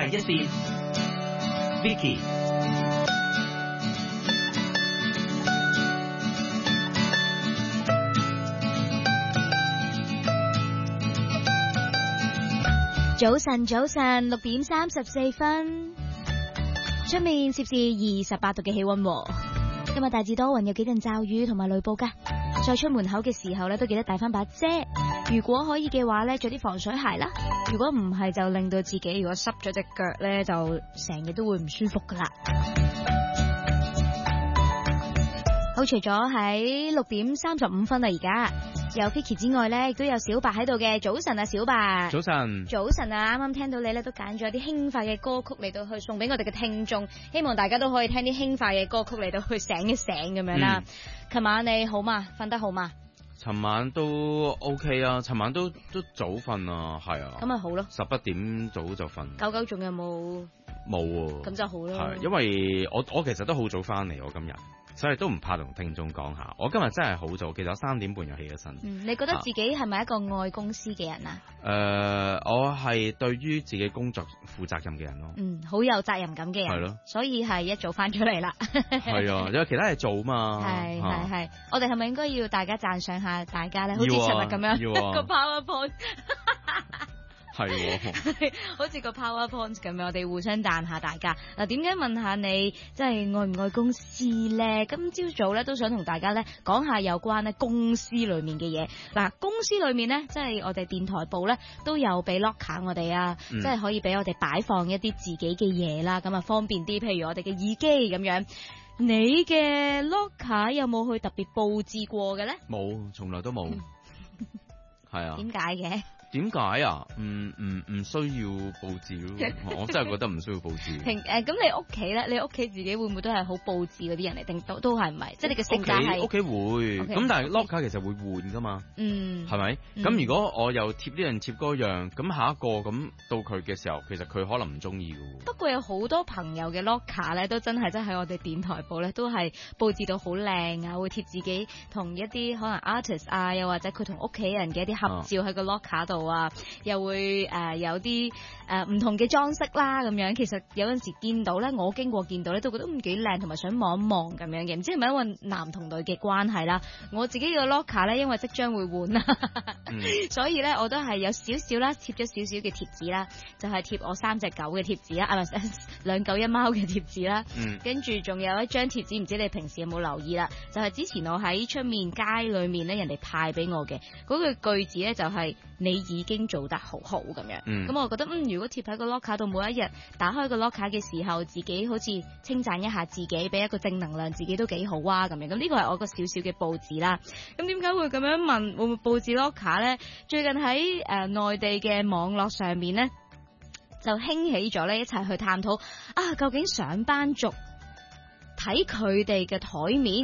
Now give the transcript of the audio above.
一線 Vicky。 早晨，6點34分，出面攝氏28度嘅氣溫，今日大致多雲，有幾陣驟雨同埋雷暴噶。再出門口嘅時候咧，都記得帶翻把遮。如果可以嘅話咧，着啲防水鞋啦。如果唔係，就令到自己如果濕咗隻腳咧，就成日都會唔舒服噶啦。好，除咗喺6點35分啦，而家有 Vicky 之外咧，亦都有小白喺度嘅。早晨啊，小白。 早晨。 早晨啊，啱啱聽到你咧都揀咗啲輕快嘅歌曲嚟到去送俾我哋嘅聽眾，希望大家都可以聽啲輕快嘅歌曲嚟到去醒一醒咁樣啦。琴晚你好嘛？瞓得好嘛？ 尋晚都 OK 啊，尋晚都早瞓啊，係啊。 咁咪好咯。 11點早就瞓。狗狗仲有冇？ 冇喎。咁就好咯。 係，因為我其實都好早翻嚟，我今日。所以都唔怕同聽眾講下，我今日真係好早，其實我3點半就起咗身。 你覺得自己係咪一個愛公司嘅人啊？ 我係對於自己工作負責任嘅人咯。 好有責任感嘅人。係咯。所以係一早翻咗嚟啦。係啊，有其他嘢做嘛。 係。我哋係咪應該要大家讚賞下大家咧？好似尋日咁樣個 PowerPoint。 係， 好似個 PowerPoint 咁樣，我哋互相讚下大家。嗱，點解問下你，即係愛唔愛公司咧？今朝早咧都想同大家咧講下有關咧公司裏面嘅嘢。嗱，公司裏面咧，即係我哋電台部咧都有俾 locker 我哋啊，即係可以俾我哋擺放一啲自己嘅嘢啦，咁啊方便啲。譬如我哋嘅耳機咁樣，你嘅 locker 有冇去特別佈置過嘅咧？ 冇，從來都冇。係啊。 點解嘅？ 點解啊？唔需要佈置咯，我真係覺得唔需要佈置。 咁你屋企咧？你屋企自己會唔會都係好佈置嗰啲人嚟？定都係唔係？即係你嘅性格係屋企會。咁但係 locker 其實會換噶嘛？係咪？咁如果我又貼呢樣貼嗰樣，咁下一個咁到佢嘅時候，其實佢可能唔中意嘅。 不過有好多朋友嘅 locker 咧，都真係喺我哋電台部咧，都係佈置到好靚啊！會貼自己同一啲可能 artist 啊，又或者佢同屋企人嘅一啲合照喺個 locker 度。又會有啲唔同嘅裝飾啦咁樣，其實有陣時見到咧，我經過見到咧都覺得幾靚，同埋想望一望咁樣嘅，唔知係咪因為男同女嘅關係啦？我自己個 locker 咧，因為即將會換啦，所以咧我都係有少少啦，貼咗少少嘅貼紙啦，就係貼我3隻狗嘅貼紙啦，唔係2狗1貓嘅貼紙啦，跟住仲有一張貼紙，唔知你平時有冇留意啦？就係之前我喺出面街裏面咧，人哋派俾我嘅嗰句句子咧，就係你已經做得好好咁樣，咁我覺得如果貼喺個 locker 度，每一日打開個 locker 嘅時候，自己好似稱讚一下自己，俾一個正能量，自己都幾好啊咁樣。咁呢個係我個少少嘅佈置啦。咁點解會咁樣問會唔會佈置 locker 咧？最近喺內地嘅網絡上面咧，就興起咗咧一齊去探討究竟上班族睇佢哋嘅台面。